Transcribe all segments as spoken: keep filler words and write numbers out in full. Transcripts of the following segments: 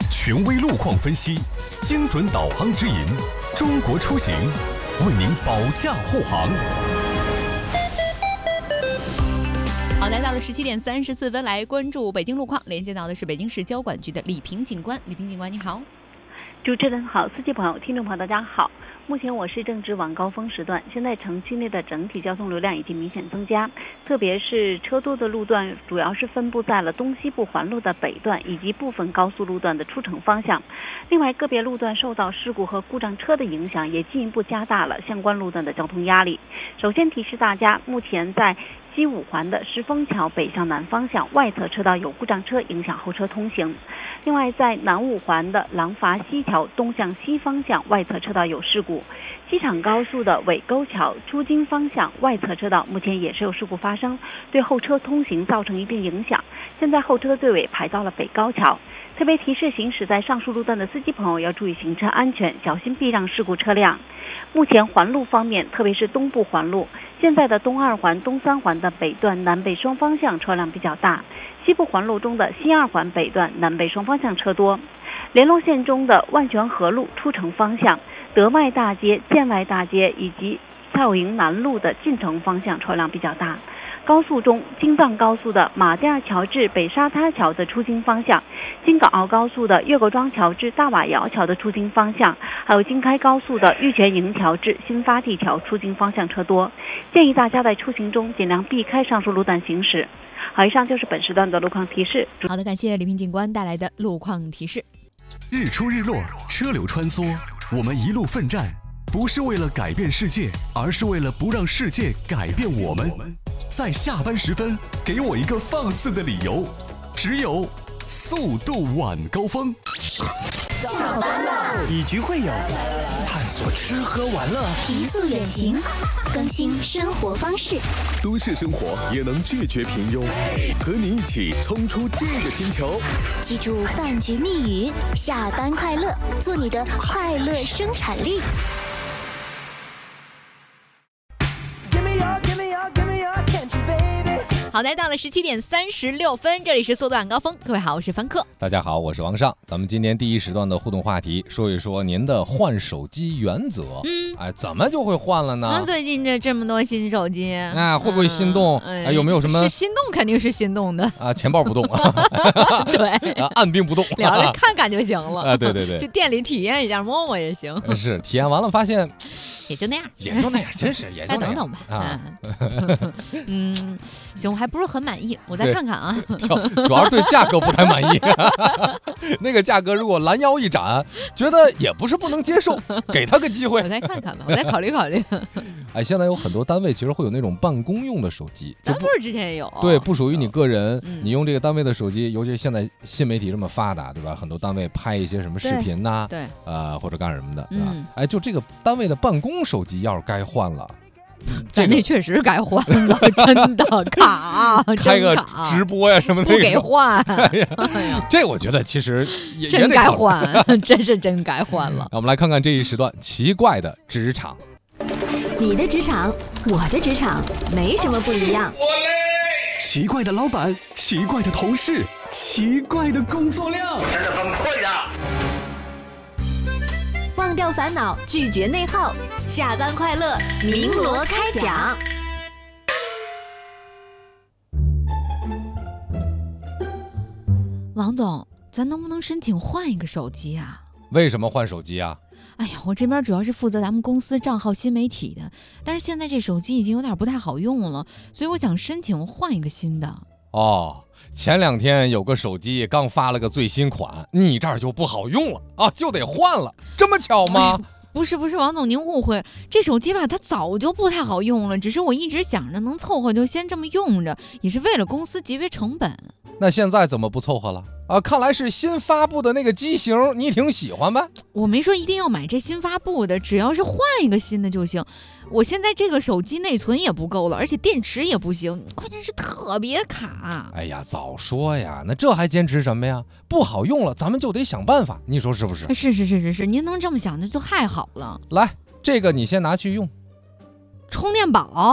权威路况分析，精准导航指引，中国出行为您保驾护航。 好，来到了十七点三十四分，来关注北京路况，连接到的是北京市交管局的李平警官。李平警官，你好。 主持人好，司机朋友、听众朋友，大家好。目前我市正值晚高峰时段，现在城区内的整体交通流量已经明显增加，特别是车多的路段，主要是分布在了东西部环路的北段以及部分高速路段的出城方向。另外，个别路段受到事故和故障车的影响，也进一步加大了相关路段的交通压力。首先提示大家，目前在西五环的石峰桥北向南方向外侧车道有故障车影响后车通行。另外，在南五环的廊坊西桥东向西方向外侧车道有事故，机场高速的尾沟桥出京方向外侧车道目前也是有事故发生，对后车通行造成一定影响。现在后车队尾排到了北高桥。特别提示行驶在上述路段的司机朋友要注意行车安全，小心避让事故车辆。目前环路方面，特别是东部环路，现在的东二环、东三环的北段南北双方向车辆比较大，西部环路中的西二环北段南北双方向车多。联络线中的万泉河路出城方向、德外大街、建外大街以及蔡有营南路的进城方向车辆比较大。高速中，京藏高速的马甸桥至北沙滩桥的出京方向，京港澳高速的岳各庄桥至大瓦窑桥的出京方向，还有京开高速的玉泉营桥至新发地桥出京方向车多，建议大家在出行中尽量避开上述路段行驶。好，以上就是本时段的路况提示。 好的，感谢李平警官带来的路况提示。 日出日落，车流穿梭，我们一路奋战，不是为了改变世界，而是为了不让世界改变我们。在下班时分，给我一个放肆的理由，只有速度晚高峰。 下班了，以局会友，探索吃喝玩乐， 提速远行，更新生活方式。 都市生活也能拒绝平庸，和你一起冲出这个星球。 记住饭局密语：下班快乐，做你的快乐生产力。 好的，到了十七点三十六分，这里是速度晚高峰。各位好，我是凡客。 大家好，我是王尚。咱们今天第一时段的互动话题，说一说您的换手机原则。嗯，哎，怎么就会换了呢？ 那最近这这么多新手机， 哎，会不会心动？嗯、哎，有没有什么？ 是心动，肯定是心动的啊，钱包不动， 对， 啊，按兵不动， 聊着看看就行了。 啊，对对对， 去店里体验一下，摸摸也行。 是，体验完了发现。 也就那样， 也就那样，真是也就那样。 再等等吧。 啊， 嗯，行，我还不是很满意，我再看看啊。 主要是对价格不太满意。那个价格如果拦腰一斩，觉得也不是不能接受，给他个机会。 我再看看吧，我再考虑考虑。 哎，现在有很多单位其实会有那种办公用的手机， 咱不是之前也有？ 对，不属于你个人， 嗯、 你用这个单位的手机，尤其是现在新媒体这么发达，对吧？很多单位拍一些什么视频呐、啊， 对， 啊、呃，或者干什么的，对吧？ 嗯、 哎，就这个单位的办公手机要是该换了， 咱那确实该换了，真的卡， 开个直播呀什么的， 不给换。 哎呀，这我觉得其实也真该换，真是真该换了。 那我们来看看这一时段奇怪的职场。 你的职场，我的职场，没什么不一样。 奇怪的老板，奇怪的同事，奇怪的工作量，真的很困啊！ 忘掉烦恼，拒绝内耗，下班快乐，鸣锣开讲。 王总，咱能不能申请换一个手机啊？ 为什么换手机啊？ 哎呀，我这边主要是负责咱们公司账号新媒体的，但是现在这手机已经有点不太好用了，所以我想申请换一个新的。 哦，前两天有个手机刚发了个最新款，你这儿就不好用了啊，就得换了，这么巧吗？ 哎不是不是，王总您误会，这手机吧它早就不太好用了，只是我一直想着能凑合就先这么用着，也是为了公司节约成本。 那现在怎么不凑合了啊？看来是新发布的那个机型你挺喜欢呗？ 我没说一定要买这新发布的，只要是换一个新的就行。我现在这个手机内存也不够了，而且电池也不行，关键是特别卡。 哎呀，早说呀，那这还坚持什么呀？不好用了咱们就得想办法，你说是不是？ 是是是是是，您能这么想那就太好了。 来，这个你先拿去用。 充电宝？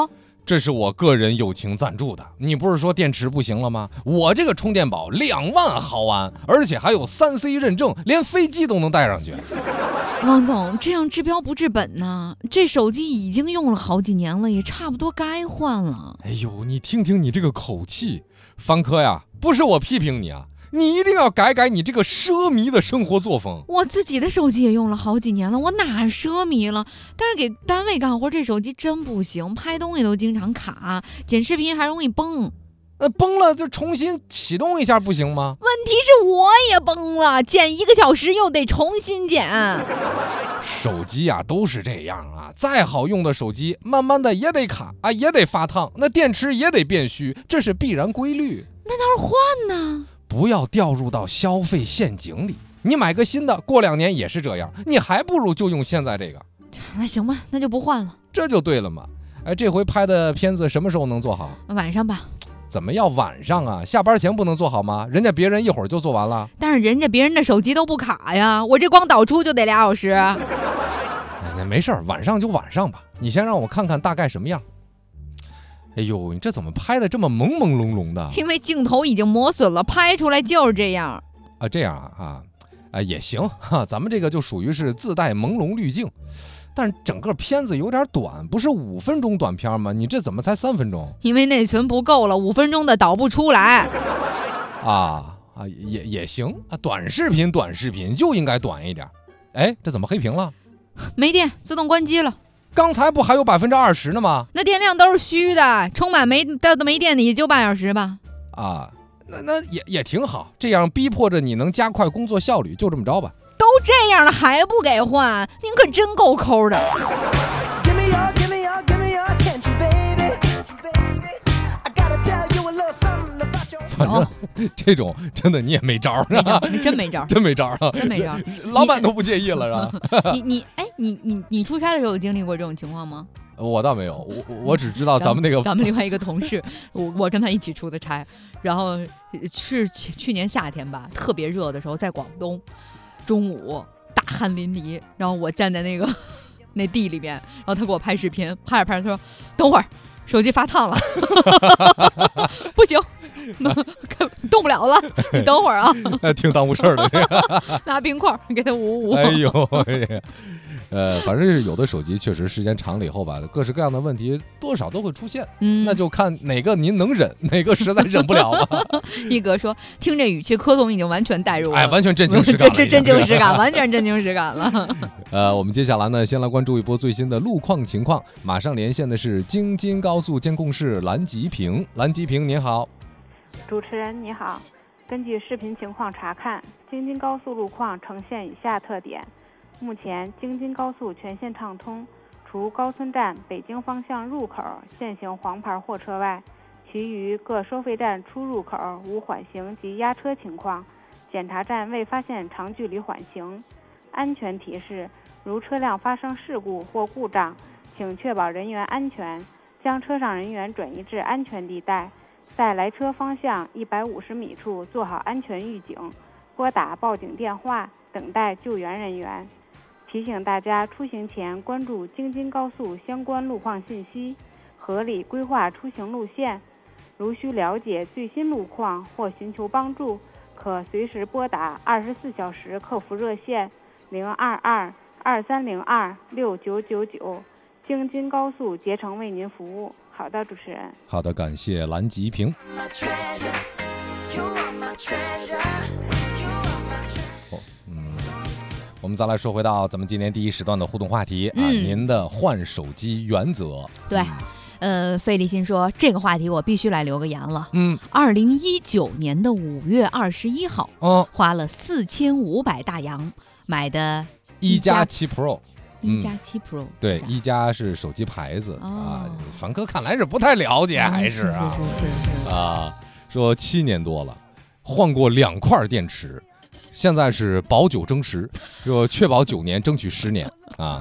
这是我个人友情赞助的。你不是说电池不行了吗？我这个充电宝两万毫安，而且还有 三 C 认证，连飞机都能带上去。 王总，这样治标不治本呐！这手机已经用了好几年了，也差不多该换了。 哎呦，你听听你这个口气，凡科呀，不是我批评你啊，你一定要改改你这个奢靡的生活作风。 我自己的手机也用了好几年了，我哪奢靡了？但是给单位干活，这手机真不行，拍东西都经常卡，剪视频还容易崩。 那崩了就重新启动一下不行吗？ 问题是我也崩了，剪一个小时又得重新剪。 手机啊都是这样啊，再好用的手机，慢慢的也得卡啊，也得发烫，那电池也得变虚，这是必然规律。 那倒是换呢？ 不要掉入到消费陷阱里。你买个新的，过两年也是这样，你还不如就用现在这个。 那行吧，那就不换了。 这就对了嘛。哎，这回拍的片子什么时候能做好？ 晚上吧。 怎么要晚上啊？下班前不能做好吗？人家别人一会儿就做完了。 但是人家别人的手机都不卡呀，我这光导出就得俩小时。哎， 那没事儿，晚上就晚上吧。你先让我看看大概什么样。哎呦，你这怎么拍的这么朦朦胧胧的？ 因为镜头已经磨损了，拍出来就是这样。 啊，这样啊，啊也行哈，咱们这个就属于是自带朦胧滤镜。但是整个片子有点短，不是五分钟短片吗？你这怎么才三分钟？ 因为内存不够了，五分钟的导不出来。 啊啊，也也行啊，短视频短视频就应该短一点。哎，这怎么黑屏了？ 没电，自动关机了。 刚才不还有百分之二十呢吗？ 那电量都是虚的，充满没的没电的也就半小时吧。 啊，那那也也挺好，这样逼迫着你能加快工作效率，就这么着吧。 都这样了还不给换，您可真够抠的。 反正、哦、这种真的你也没招儿， 你真没招， 真没招啊， 真没招。 老板都不介意了，是吧？ 你你哎，你你你出差的时候有经历过这种情况吗？ 我倒没有，我我只知道咱们那个咱们另外一个同事，我我跟他一起出的差，然后是去年夏天吧，特别热的时候，在广东，中午大汗淋漓，然后我站在那个那地里面，然后他给我拍视频，拍着拍着他说：“等会儿手机发烫了，不行。”动不了了，你等会儿啊！ 挺耽误事儿的，这个拿冰块给他捂捂。 哎呦，呃，反正是有的手机确实时间长了以后吧，各式各样的问题多少都会出现。嗯，那就看哪个您能忍，哪个实在忍不了了。 一哥说，听这语气，柯总已经完全带入了， 哎，完全震惊实感了， 这震惊实感，完全震惊实感了。 呃，我们接下来呢，先来关注一波最新的路况情况。马上连线的是京津高速监控室蓝吉平，蓝吉平您好。 主持人你好，根据视频情况查看，京津高速路况呈现以下特点：目前京津高速全线畅通，除高村站北京方向入口限行黄牌货车外，其余各收费站出入口无缓行及压车情况，检查站未发现长距离缓行。安全提示：如车辆发生事故或故障，请确保人员安全，将车上人员转移至安全地带。在来车方向一百五十米处做好安全预警，拨打报警电话，等待救援人员。提醒大家出行前关注京津高速相关路况信息，合理规划出行路线。如需了解最新路况或寻求帮助，可随时拨打二十四小时客服热线零二二二三零二六九九九，京津高速竭诚为您服务。好的，主持人。 好的，感谢蓝吉平。哦，嗯，我们再来说回到咱们今年第一时段的互动话题、嗯、啊，您的换手机原则。 对，呃，费立新说这个话题我必须来留个言了。 嗯， 二零一九年的五月二十一号， 嗯， 花了四千五百大洋买的一加七 Pro。 一加七 Pro、嗯、 对，一加是手机牌子、 哦、 啊。凡哥看来是不太了解，还是啊， 是是是是啊，说七年多了，换过两块电池，现在是保九争十，说确保九年，争取十年啊。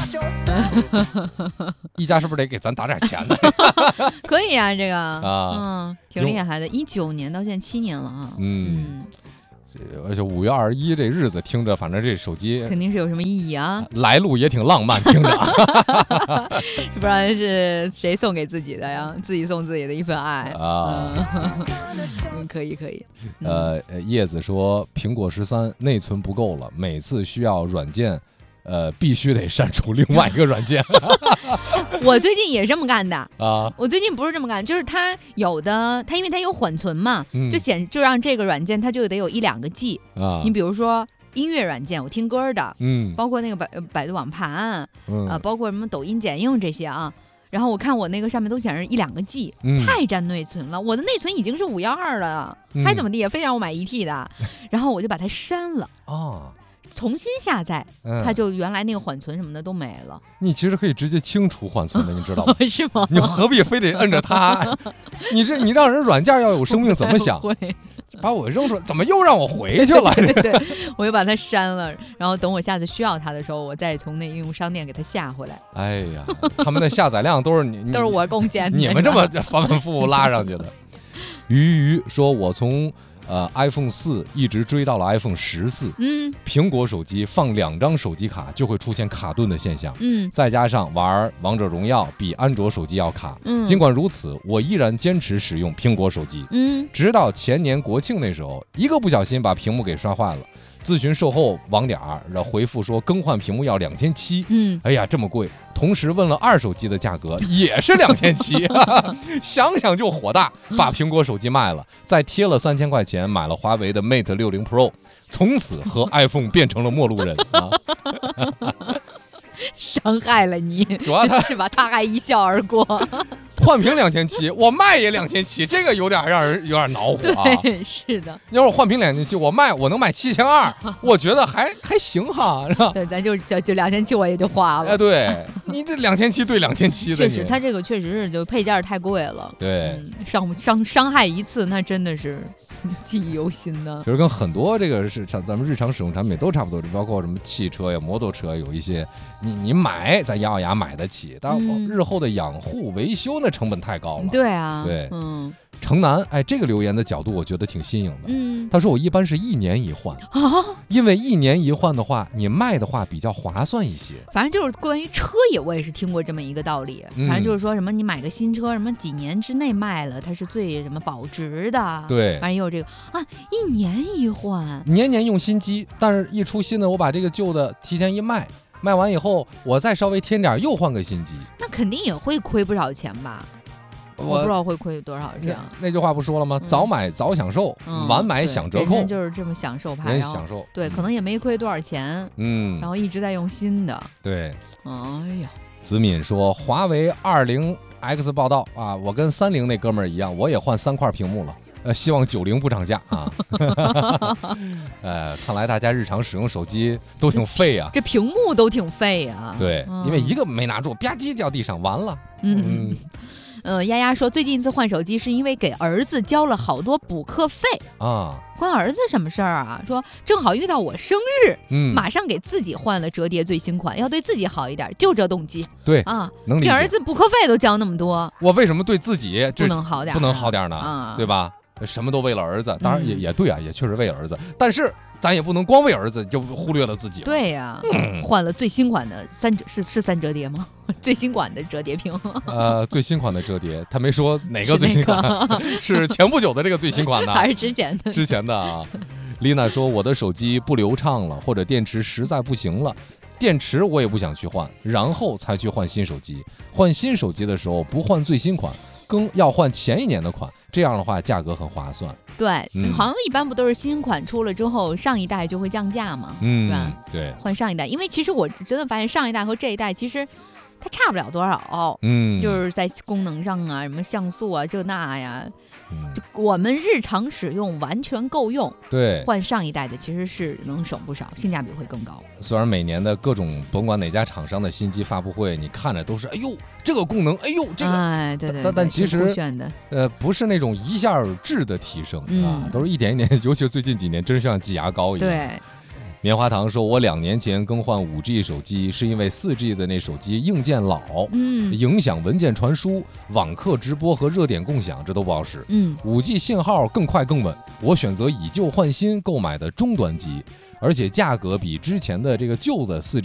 一加是不是得给咱打点钱呢？ 可以啊，这个啊， 嗯，挺厉害的，一九年到现在七年了啊。 嗯。 而且五月二十一这日子听着，反正这手机肯定是有什么意义啊， 来路也挺浪漫，听着。 不然是谁送给自己的呀？自己送自己的一份爱啊。 嗯，可以可以。 呃，叶子说苹果十三内存不够了，每次需要软件。呃，必须得删除另外一个软件。 我最近也是这么干的啊！ 我最近不是这么干，就是它有的，它因为它有缓存嘛， 嗯、 就显就让这个软件它就得有一两个 G 啊。 你比如说音乐软件，我听歌的， 嗯， 包括那个百百度网盘， 嗯、 啊，包括什么抖音剪映这些啊。然后我看我那个上面都显示一两个 G，、 嗯、 太占内存了。我的内存已经是五幺二了， 嗯、 还怎么地，非让我买一 T 的，然后我就把它删了啊。 重新下载， 嗯、 它就原来那个缓存什么的都没了。 你其实可以直接清除缓存的，你知道吗？ 是吗？ 你何必非得摁着它？你这你让人软件要有生命怎么想？把我扔出来，怎么又让我回去了？ 对, 对, 对，我就把它删了，然后等我下次需要它的时候，我再从那应用商店给它下回来。 哎呀，他们的下载量都是你， 都是我贡献的。 你们这么反反复复拉上去的。鱼鱼说，我从。呃 ，iPhone 四一直追到了 iPhone 十四， 嗯， 苹果手机放两张手机卡就会出现卡顿的现象， 嗯， 再加上玩王者荣耀比安卓手机要卡， 嗯， 尽管如此，我依然坚持使用苹果手机， 嗯， 直到前年国庆那时候，一个不小心把屏幕给摔坏了。咨询售后网点儿，然后回复说更换屏幕要两千七， 嗯， 哎呀这么贵。同时问了二手机的价格，也是两千七，想想就火大，把苹果手机卖了，再贴了三千块钱买了华为的 Mate 六十 Pro， 从此和 iPhone 变成了陌路人啊。 伤害了你， 主要他是吧？他还一笑而过。 换屏两千七，我卖也两千七，这个有点让人有点恼火啊。 对，是的。 要是我换屏两千七，我卖我能卖七千二，我觉得还还行哈，是吧？ 对，咱就就就两千七，我也就花了。 哎，对你这两千七对两千七的， 确实，它这个确实是就配件太贵了。 对， 嗯、伤伤伤害一次，那真的是记忆犹新的。 其实跟很多这个是咱们日常使用产品都差不多，包括什么汽车呀、摩托车，有一些你你买咱咬咬牙买得起，但日后的养护维修那成本太高了。 对啊， 对， 嗯。 城南，哎，这个留言的角度我觉得挺新颖的。 嗯， 他说我一般是一年一换啊， 因为一年一换的话，你卖的话比较划算一些。 反正就是关于车也，我也是听过这么一个道理。 嗯、 反正就是说什么你买个新车，什么几年之内卖了，它是最什么保值的。 对， 反正也有这个啊，一年一换， 年年用新机，但是一出新的，我把这个旧的提前一卖，卖完以后我再稍微添点，又换个新机， 那肯定也会亏不少钱吧。我不知道会亏多少这样。 那句话不说了吗？嗯、早买早享受， 嗯、 晚买享折扣。 人就是这么享受派， 人享受。 对，可能也没亏多少钱。 嗯， 然后一直在用新的。 对。 哎呀， 子敏说，华为二零 X 报道啊，我跟三菱那哥们儿一样，我也换三块屏幕了。呃，希望九零不涨价啊。呃，看来大家日常使用手机都挺废啊， 这屏幕都挺废啊。 对，嗯、因为一个没拿住，吧唧掉地上，完了。 嗯。嗯呃，丫丫说最近一次换手机是因为给儿子交了好多补课费啊， 关儿子什么事儿啊？说正好遇到我生日， 嗯， 马上给自己换了折叠最新款，要对自己好一点，就这动机。 对啊， 能理解。 给儿子补课费都交那么多， 我为什么对自己不能好点？ 不能好点呢？ 啊， 对吧？什么都为了儿子，当然也、嗯、也对啊，也确实为儿子，但是咱也不能光为儿子就忽略了自己。 对呀、啊嗯， 换了最新款的三折是是三折叠吗？最新款的折叠屏。 呃，最新款的折叠，他没说哪个最新款，是, 是前不久的这个最新款的， 还是之前的？ 之前的啊。丽娜说我的手机不流畅了，或者电池实在不行了。电池我也不想去换，然后才去换新手机。换新手机的时候不换最新款，更要换前一年的款，这样的话价格很划算。 对、 嗯， 好像一般不都是新款出了之后，上一代就会降价嘛， 嗯， 对吧？ 对， 换上一代，因为其实我真的发现上一代和这一代其实它差不了多少， 嗯， 就是在功能上啊，什么像素啊，这那呀。 嗯、 就我们日常使用完全够用， 对， 换上一代的其实是能省不少，性价比会更高。 虽然每年的各种甭管哪家厂商的新机发布会，你看着都是哎呦这个功能，哎呦这个， 哎对 对, 对， 但但其实的呃不是那种一下质的提升、 嗯、 啊，都是一点一点，尤其是最近几年，真是像挤牙膏一样。 对。 棉花糖说，我两年前更换 五 G 手机，是因为 四 G 的那手机硬件老， 嗯， 影响文件传输、网课直播和热点共享，这都不好使。 嗯五 G 信号更快更稳，我选择以旧换新购买的终端机，而且价格比之前的这个旧的 四